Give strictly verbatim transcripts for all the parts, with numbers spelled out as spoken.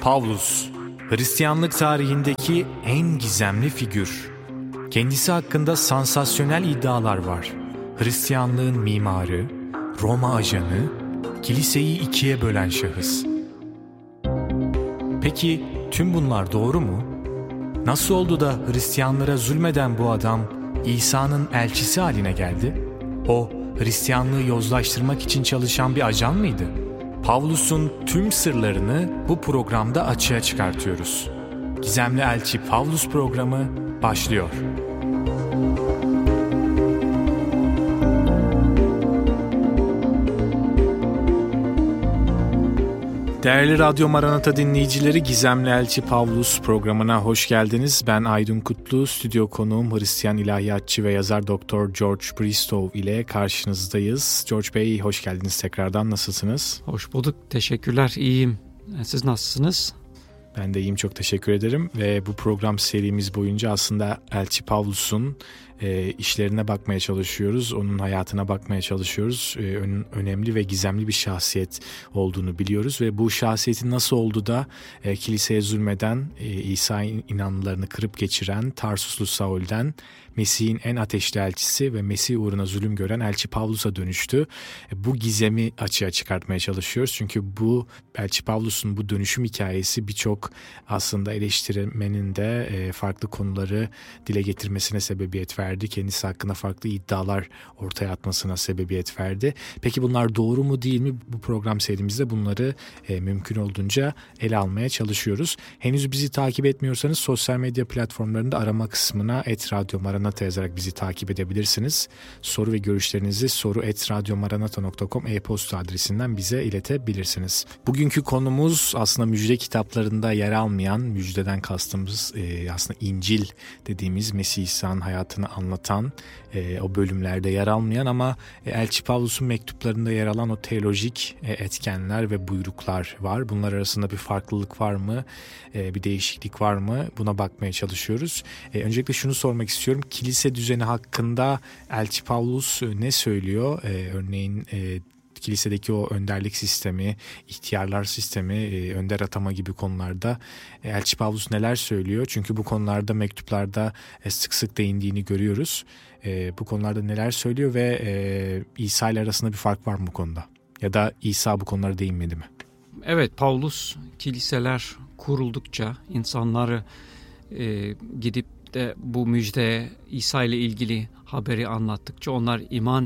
Pavlus, Hristiyanlık tarihindeki en gizemli figür. Kendisi hakkında sansasyonel iddialar var. Hristiyanlığın mimarı, Roma ajanı, kiliseyi ikiye bölen şahıs. Peki tüm bunlar doğru mu? Nasıl oldu da Hristiyanlara zulmeden bu adam İsa'nın elçisi haline geldi? O, Hristiyanlığı yozlaştırmak için çalışan bir ajan mıydı? Pavlus'un tüm sırlarını bu programda açığa çıkartıyoruz. Gizemli Elçi Pavlus programı başlıyor. Değerli Radyo Maranata dinleyicileri, Gizemli Elçi Pavlus programına hoş geldiniz. Ben Aydın Kutlu, stüdyo konuğum Hristiyan ilahiyatçı ve yazar Doktor George Bristow ile karşınızdayız. George Bey, hoş geldiniz tekrardan. Nasılsınız? Hoş bulduk, teşekkürler, iyiyim. Siz nasılsınız? Ben de iyiyim, çok teşekkür ederim. Ve bu program serimiz boyunca aslında Elçi Pavlus'un e, işlerine bakmaya çalışıyoruz. Onun hayatına bakmaya çalışıyoruz. E, ön, önemli ve gizemli bir şahsiyet olduğunu biliyoruz. Ve bu şahsiyetin nasıl oldu da e, kiliseye zulmeden, e, İsa inanlılarını kırıp geçiren Tarsuslu Saul'den Mesih'in en ateşli elçisi ve Mesih uğruna zulüm gören Elçi Pavlus'a dönüştü. Bu gizemi açığa çıkartmaya çalışıyoruz. Çünkü bu Elçi Pavlus'un bu dönüşüm hikayesi birçok aslında eleştirmenin de farklı konuları dile getirmesine sebebiyet verdi. Kendisi hakkında farklı iddialar ortaya atmasına sebebiyet verdi. Peki bunlar doğru mu değil mi? Bu program serimizde bunları mümkün olduğunca ele almaya çalışıyoruz. Henüz bizi takip etmiyorsanız sosyal medya platformlarında arama kısmına et radyo maranata yazarak bizi takip edebilirsiniz. Soru ve görüşlerinizi soru et radyomaranata nokta com e-posta adresinden bize iletebilirsiniz. Bugünkü konumuz aslında müjde kitaplarında yer almayan, müjdeden kastımız e, aslında İncil dediğimiz Mesih İsa'nın hayatını anlatan, e, o bölümlerde yer almayan ama e, Elçi Pavlus'un mektuplarında yer alan o teolojik e, etkenler ve buyruklar var. Bunlar arasında bir farklılık var mı? E, bir değişiklik var mı? Buna bakmaya çalışıyoruz. E, öncelikle şunu sormak istiyorum. Kilise düzeni hakkında Elçi Pavlus ne söylüyor? E, örneğin e, kilisedeki o önderlik sistemi, ihtiyarlar sistemi, e, önder atama gibi konularda e, Elçi Pavlus neler söylüyor? Çünkü bu konularda mektuplarda e, sık sık değindiğini görüyoruz. E, bu konularda neler söylüyor ve e, İsa ile arasında bir fark var mı bu konuda? Ya da İsa bu konulara değinmedi mi? Evet, Pavlus kiliseler kuruldukça, insanları e, gidip de bu müjdeye, İsa ile ilgili haberi anlattıkça, onlar iman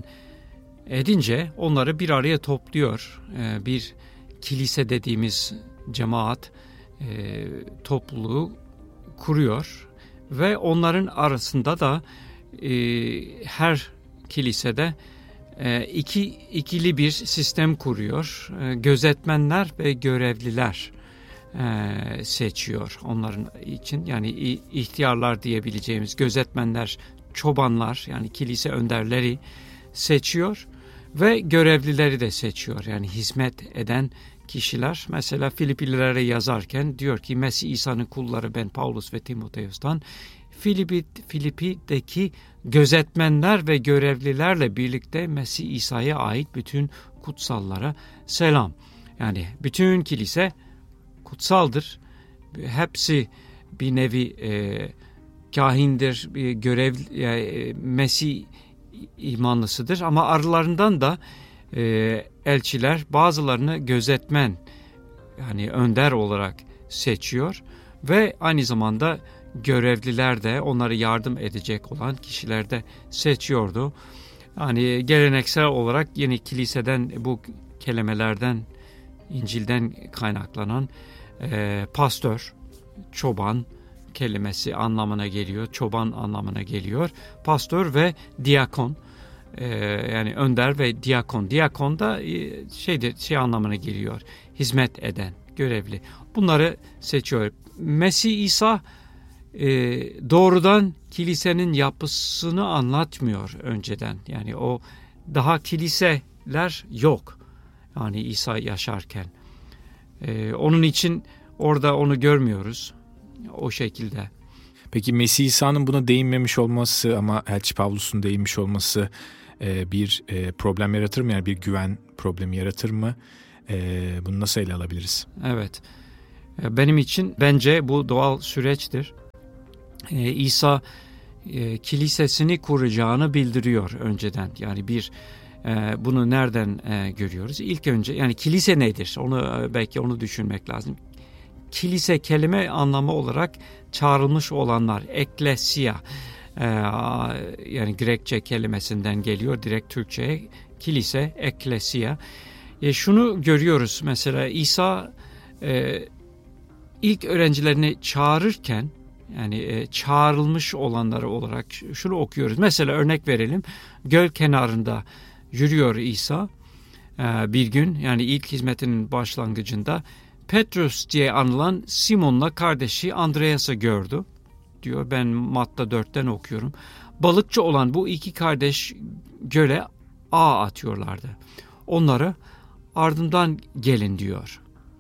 edince onları bir araya topluyor. Ee, bir kilise dediğimiz cemaat e, topluluğu kuruyor ve onların arasında da e, her kilisede e, iki ikili bir sistem kuruyor. E, gözetmenler ve görevliler e, seçiyor onların için. Yani ihtiyarlar diyebileceğimiz gözetmenler, çobanlar, yani kilise önderleri seçiyor ve görevlileri de seçiyor. Yani hizmet eden kişiler. Mesela Filipililere yazarken diyor ki Mesih İsa'nın kulları ben Paulus ve Timoteus'tan Filipi, Filipi'deki gözetmenler ve görevlilerle birlikte Mesih İsa'ya ait bütün kutsallara selam. Yani bütün kilise kutsaldır. Hepsi bir nevi e, kahindir, bir görev, e, Mesih imanlısıdır ama aralarından da e, elçiler bazılarını gözetmen, yani önder olarak seçiyor ve aynı zamanda görevliler de, onları yardım edecek olan kişiler de seçiyordu. Yani geleneksel olarak yeni kiliseden bu kelimelerden, İncil'den kaynaklanan e, pastör, çoban kelimesi anlamına geliyor. Çoban anlamına geliyor. Pastör ve diyakon. Ee, yani önder ve diyakon. Diyakon da e, şeydir, şey anlamına geliyor. Hizmet eden, görevli. Bunları seçiyor. Mesih İsa e, doğrudan kilisenin yapısını anlatmıyor önceden. Yani o daha kiliseler yok. Yani İsa yaşarken. E, onun için orada onu görmüyoruz. O şekilde. Peki Mesih İsa'nın buna değinmemiş olması ama Elçi Pavlus'un değinmiş olması e, bir e, problem yaratır mı? Yani bir güven problemi yaratır mı? E, bunu nasıl ele alabiliriz? Evet. Benim için bence bu doğal süreçtir. Ee, İsa e, kilisesini kuracağını bildiriyor önceden. Yani bir e, bunu nereden e, görüyoruz? İlk önce yani kilise nedir? Onu belki onu düşünmek lazım. Kilise kelime anlamı olarak çağrılmış olanlar, eklesia, e, yani Grekçe kelimesinden geliyor direkt Türkçe'ye. Kilise, eklesia. E, şunu görüyoruz mesela İsa e, ilk öğrencilerini çağırırken yani e, çağrılmış olanları olarak şunu okuyoruz. Mesela örnek verelim. Göl kenarında yürüyor İsa e, bir gün yani ilk hizmetinin başlangıcında Petrus diye anılan Simon'la kardeşi Andreas'ı gördü diyor. Ben Matta dörtten okuyorum. Balıkçı olan bu iki kardeş göle ağ atıyorlardı. Onları ardından gelin diyor.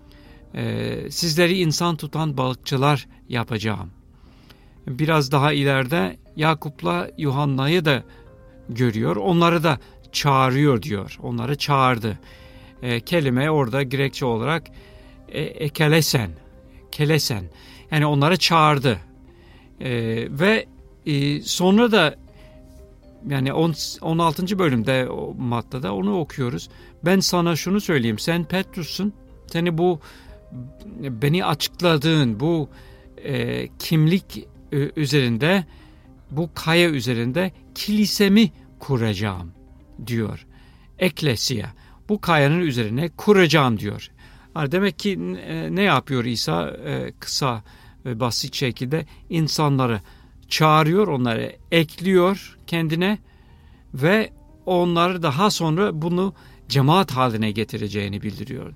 Ee, sizleri insan tutan balıkçılar yapacağım. Biraz daha ileride Yakup'la Yuhanna'yı da görüyor. Onları da çağırıyor diyor. Onları çağırdı. Ee, kelime orada Grekçe olarak e, ekelesen. Kelesen. Yani onları çağırdı. Ee, ve e, sonra da yani on altıncı bölümde Matta'da onu okuyoruz. Ben sana şunu söyleyeyim. Sen Petrus'sun. Seni bu beni açıkladığın bu e, kimlik üzerinde, bu kaya üzerinde kilisemi kuracağım diyor. Eklesia. Bu kayanın üzerine kuracağım diyor. Yani demek ki e, ne yapıyor İsa? E, kısa ve basit şekilde insanları çağırıyor, onları ekliyor kendine ve onları daha sonra bunu cemaat haline getireceğini bildiriyor.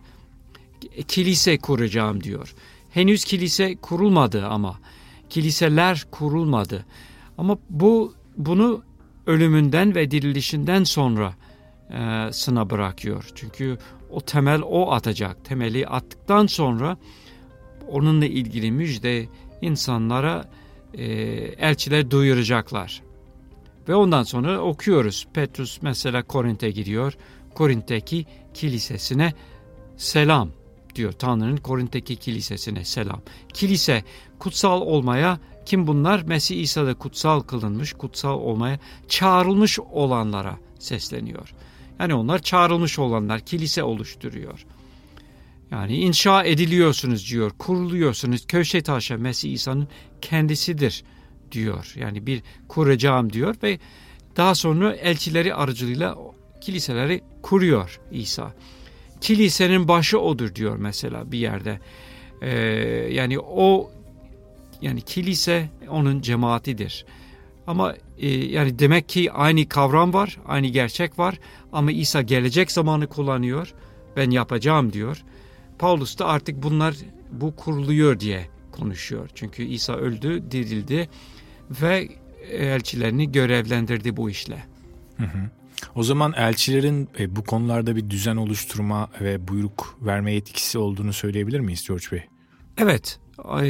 Kilise kuracağım diyor. Henüz kilise kurulmadı ama kiliseler kurulmadı. Ama bu bunu ölümünden ve dirilişinden sonra e, sına bırakıyor. Çünkü o temel o atacak. Temeli attıktan sonra onunla ilgili müjde insanlara e, elçiler duyuracaklar. Ve ondan sonra okuyoruz. Petrus mesela Korint'e gidiyor. Korint'teki kilisesine selam diyor. Tanrı'nın Korint'teki kilisesine selam. Kilise kutsal olmaya, kim bunlar? Mesih İsa'da kutsal kılınmış, kutsal olmaya çağrılmış olanlara sesleniyor. Yani onlar çağrılmış olanlar, kilise oluşturuyor. Yani inşa ediliyorsunuz diyor, kuruluyorsunuz. Köşe taşı Mesih İsa'nın kendisidir diyor. Yani bir kuracağım diyor ve daha sonra elçileri aracılığıyla kiliseleri kuruyor İsa. Kilisenin başı odur diyor mesela bir yerde. Ee, yani o yani kilise onun cemaatidir. Ama e, yani demek ki aynı kavram var, aynı gerçek var ama İsa gelecek zamanı kullanıyor. Ben yapacağım diyor. Paulus da artık bunlar bu kuruluyor diye konuşuyor. Çünkü İsa öldü, dirildi ve elçilerini görevlendirdi bu işle. Hı hı. O zaman elçilerin e, bu konularda bir düzen oluşturma ve buyruk verme yetkisi olduğunu söyleyebilir miyiz George Bey? Evet, e,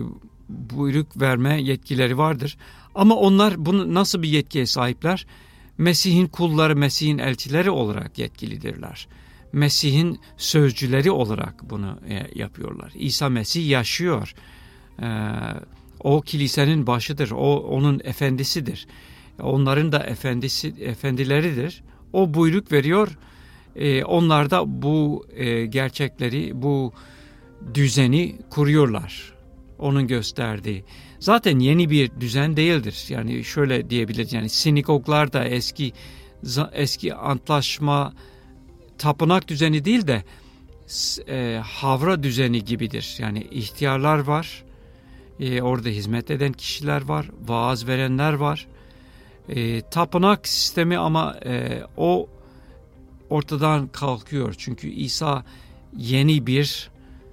buyruk verme yetkileri vardır. Ama onlar bunu nasıl bir yetkiye sahipler? Mesih'in kulları, Mesih'in elçileri olarak yetkilidirler. Mesih'in sözcüleri olarak bunu e, yapıyorlar. İsa Mesih yaşıyor. E, o kilisenin başıdır. O onun efendisidir. Onların da efendisi, efendileridir. O buyruk veriyor. E, onlar da bu e, gerçekleri, bu düzeni kuruyorlar. Onun gösterdiği. Zaten yeni bir düzen değildir. Yani şöyle diyebiliriz. Yani sinagoglar da eski eski antlaşma tapınak düzeni değil de e, havra düzeni gibidir. Yani ihtiyarlar var. E, orada hizmet eden kişiler var. Vaaz verenler var. E, tapınak sistemi ama e, o ortadan kalkıyor. Çünkü İsa yeni bir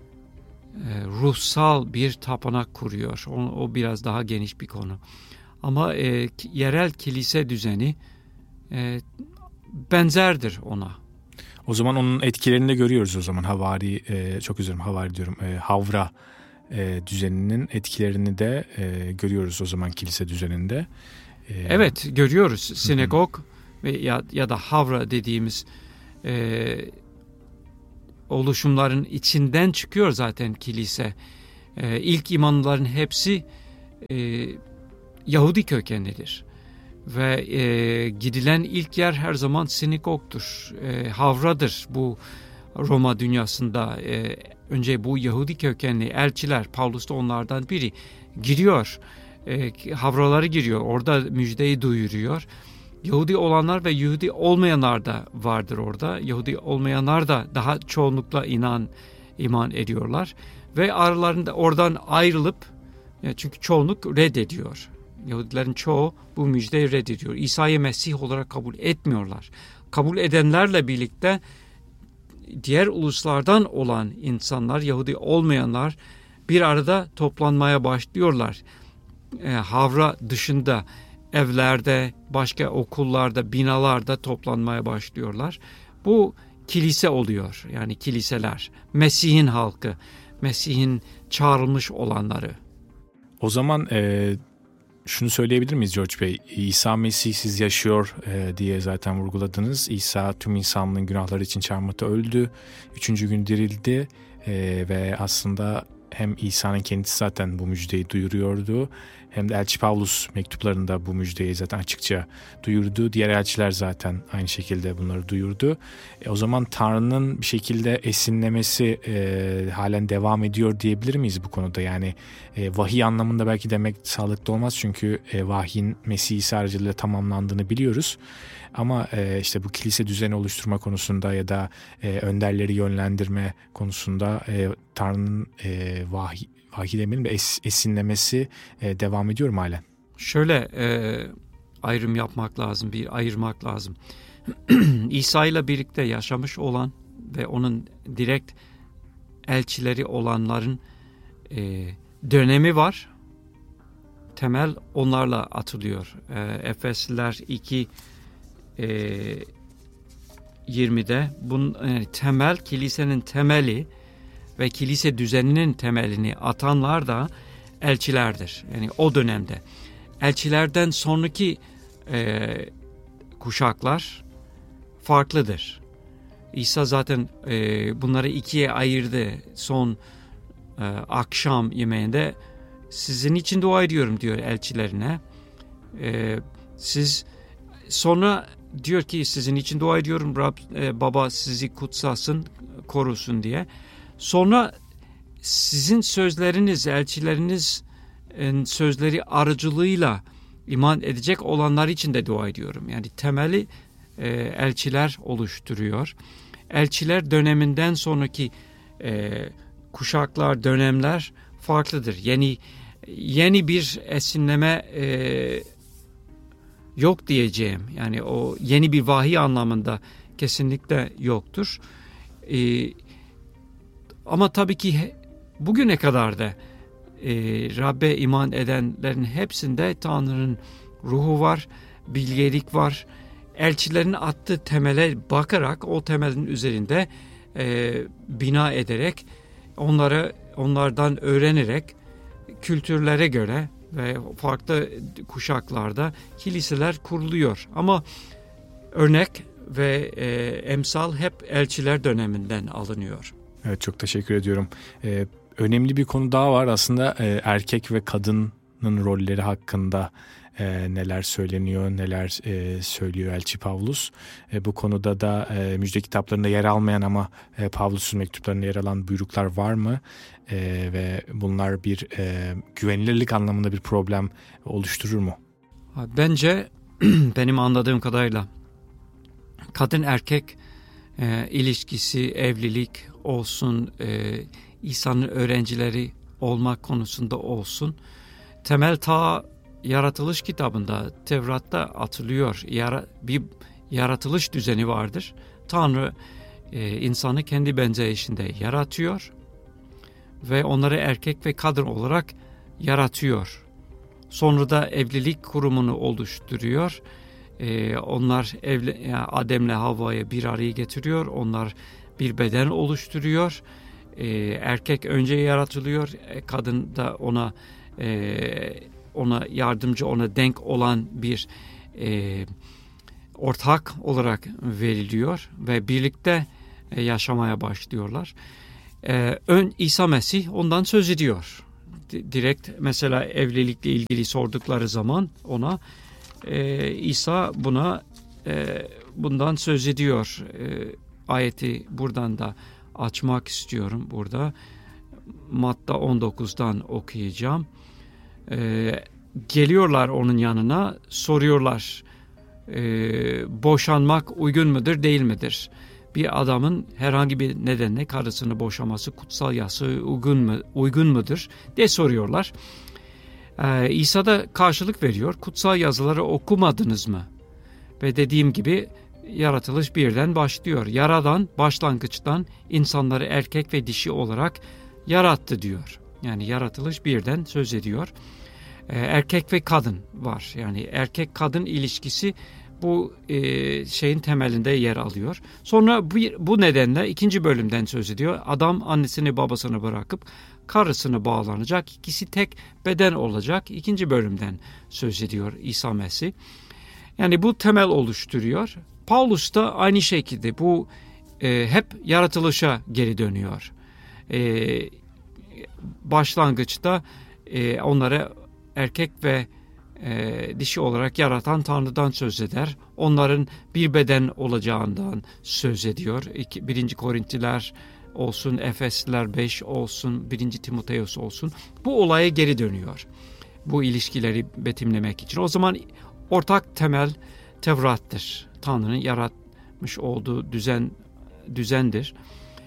e, ruhsal bir tapınak kuruyor. O, o biraz daha geniş bir konu. Ama e, yerel kilise düzeni e, benzerdir ona. O zaman onun etkilerini de görüyoruz o zaman. Havari, e, çok üzülürüm havari diyorum, e, havra e, düzeninin etkilerini de e, görüyoruz o zaman kilise düzeninde. E, evet görüyoruz. Sinagog ve ya, ya da havra dediğimiz e, oluşumların içinden çıkıyor zaten kilise. E, ilk imanlıların hepsi e, Yahudi kökenlidir. Ve e, gidilen ilk yer her zaman sinagogtur, e, havradır. Bu Roma dünyasında e, önce bu Yahudi kökenli elçiler, Pavlus da onlardan biri, giriyor. E, havraları giriyor, orada müjdeyi duyuruyor. Yahudi olanlar ve Yahudi olmayanlar da vardır orada. Yahudi olmayanlar da daha çoğunlukla inan iman ediyorlar. Ve aralarında oradan ayrılıp, çünkü çoğunluk reddediyor. Yahudilerin çoğu bu müjdeyi reddediyor. İsa'yı Mesih olarak kabul etmiyorlar. Kabul edenlerle birlikte diğer uluslardan olan insanlar, Yahudi olmayanlar bir arada toplanmaya başlıyorlar. E, havra dışında, evlerde, başka okullarda, binalarda toplanmaya başlıyorlar. Bu kilise oluyor. Yani kiliseler, Mesih'in halkı, Mesih'in çağrılmış olanları. O zaman e, şunu söyleyebilir miyiz George Bey? İsa Mesih siz yaşıyor e, diye zaten vurguladınız. İsa tüm insanlığın günahları için çarmıhta öldü. Üçüncü gün dirildi e, ve aslında hem İsa'nın kendisi zaten bu müjdeyi duyuruyordu, hem de Elçi Pavlus mektuplarında bu müjdeyi zaten açıkça duyurdu. Diğer elçiler zaten aynı şekilde bunları duyurdu. E, o zaman Tanrı'nın bir şekilde esinlemesi e, halen devam ediyor diyebilir miyiz bu konuda? Yani e, vahiy anlamında belki demek sağlıklı olmaz, çünkü e, vahyin Mesih İsa aracılığıyla tamamlandığını biliyoruz. Ama e, işte bu kilise düzeni oluşturma konusunda ya da e, önderleri yönlendirme konusunda e, Tanrı'nın e, vahiy, vahiy demeyelim de es, esinlemesi e, devam ediyor mu halen? Şöyle e, ayrım yapmak lazım, bir ayırmak lazım. İsa ile birlikte yaşamış olan ve onun direkt elçileri olanların e, dönemi var. Temel onlarla atılıyor. E, Efesliler iki yirmide bunun yani temel, kilisenin temeli ve kilise düzeninin temelini atanlar da elçilerdir. Yani o dönemde elçilerden sonraki e, kuşaklar farklıdır. İsa zaten e, bunları ikiye ayırdı son e, akşam yemeğinde. Sizin için dua ediyorum diyor elçilerine. E, siz sonra diyor ki sizin için dua ediyorum, Rab, e, Baba sizi kutsasın, korusun diye. Sonra sizin sözleriniz, elçilerinizin sözleri aracılığıyla iman edecek olanlar için de dua ediyorum. Yani temeli e, elçiler oluşturuyor. Elçiler döneminden sonraki e, kuşaklar, dönemler farklıdır. Yeni yeni bir esinleme e, yok diyeceğim. Yani o yeni bir vahiy anlamında kesinlikle yoktur. Ee, ama tabii ki bugüne kadar da e, Rabbe iman edenlerin hepsinde Tanrı'nın ruhu var, bilgelik var. Elçilerin attığı temele bakarak, o temelin üzerinde e, bina ederek, onları onlardan öğrenerek, kültürlere göre ve farklı kuşaklarda kiliseler kuruluyor. Ama örnek ve e, emsal hep elçiler döneminden alınıyor. Evet, çok teşekkür ediyorum. Ee, önemli bir konu daha var aslında, e, erkek ve kadının rolleri hakkında e, neler söyleniyor, neler e, söylüyor Elçi Pavlus. E, bu konuda da e, müjde kitaplarında yer almayan ama e, Pavlus'un mektuplarında yer alan buyruklar var mı? E, ve bunlar bir e, güvenilirlik anlamında bir problem oluşturur mu? Bence benim anladığım kadarıyla kadın erkek e, ilişkisi, evlilik olsun, e, İsa'nın öğrencileri olmak konusunda olsun, temel ta yaratılış kitabında, Tevrat'ta atılıyor. Yara, bir yaratılış düzeni vardır. Tanrı e, insanı kendi benzerişinde yaratıyor ve onları erkek ve kadın olarak yaratıyor. Sonra da evlilik kurumunu oluşturuyor. Ee, onlar evli, yani Adem'le Havva'yı bir araya getiriyor. Onlar bir beden oluşturuyor. Ee, erkek önce yaratılıyor. Kadın da ona e, ona yardımcı, ona denk olan bir e, ortak olarak veriliyor ve birlikte e, yaşamaya başlıyorlar. E, ön İsa Mesih ondan söz ediyor. D- direkt mesela evlilikle ilgili sordukları zaman ona e, İsa buna e, bundan söz ediyor. E, ayeti buradan da açmak istiyorum burada. Matta on dokuzdan okuyacağım. Ee, geliyorlar onun yanına, soruyorlar. Ee, boşanmak uygun mudur, değil midir? Bir adamın herhangi bir nedenle karısını boşaması kutsal yasa uygun mu, uygun mudur diye soruyorlar. Ee, İsa da karşılık veriyor. Kutsal yazıları okumadınız mı? Ve dediğim gibi yaratılış birden başlıyor. Yaradan başlangıçtan insanları erkek ve dişi olarak yarattı diyor. Yani yaratılış birden söz ediyor. Ee, erkek ve kadın var. Yani erkek kadın ilişkisi bu e, şeyin temelinde yer alıyor. Sonra bu, bu nedenle ikinci bölümden söz ediyor. Adam annesini babasını bırakıp karısını bağlanacak. İkisi tek beden olacak. İkinci bölümden söz ediyor İsa Mesih. Yani bu temel oluşturuyor. Paulus da aynı şekilde bu e, hep yaratılışa geri dönüyor. E, başlangıçta e, onları erkek ve e, dişi olarak yaratan Tanrı'dan söz eder. Onların bir beden olacağından söz ediyor. İki, birinci Korintiler olsun, Efesliler beş olsun, birinci Timoteus olsun. Bu olaya geri dönüyor. Bu ilişkileri betimlemek için. O zaman ortak temel Tevrat'tır. Tanrı'nın yaratmış olduğu düzen düzendir.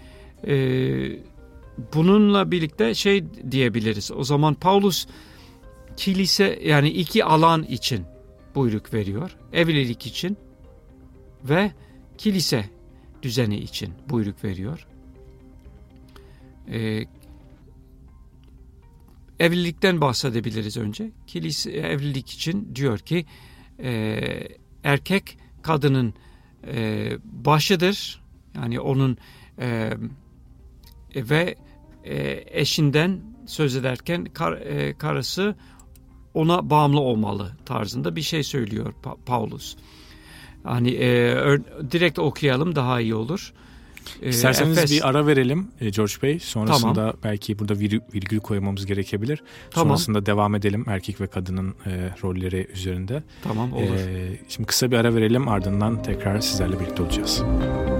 Ee, bununla birlikte şey diyebiliriz. O zaman Paulus kilise yani iki alan için buyruk veriyor. Evlilik için ve kilise düzeni için buyruk veriyor. Ee, evlilikten bahsedebiliriz önce. Kilise evlilik için diyor ki e, erkek kadının e, başıdır. Yani onun e, ve e, eşinden söz ederken kar, e, karısı ona bağımlı olmalı tarzında bir şey söylüyor pa- Paulus. Hani e, ör- direkt okuyalım daha iyi olur. E, İsterseniz Efes... bir ara verelim George Bey. Sonrasında tamam. belki burada vir, virgül koymamız gerekebilir. Tamam. Sonrasında devam edelim erkek ve kadının e, rolleri üzerinde. Tamam olur. E, şimdi kısa bir ara verelim, ardından tekrar sizlerle birlikte olacağız.